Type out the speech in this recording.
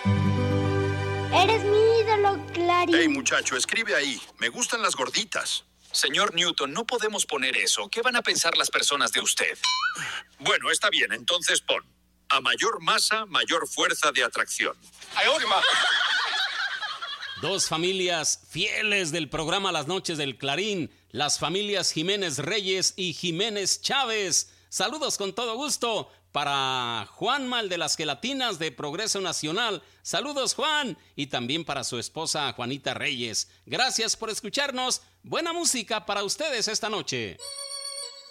Eres mi ídolo, Clarín. Hey, muchacho, escribe ahí. Me gustan las gorditas. Señor Newton, no podemos poner eso. ¿Qué van a pensar las personas de usted? Bueno, está bien, entonces pon. A mayor masa, mayor fuerza de atracción. Dos familias fieles del programa Las Noches del Clarín, las familias Jiménez Reyes y Jiménez Chávez. Saludos con todo gusto para Juanma, el de las gelatinas de Progreso Nacional. Saludos, Juan, y también para su esposa Juanita Reyes. Gracias por escucharnos. Buena música para ustedes esta noche.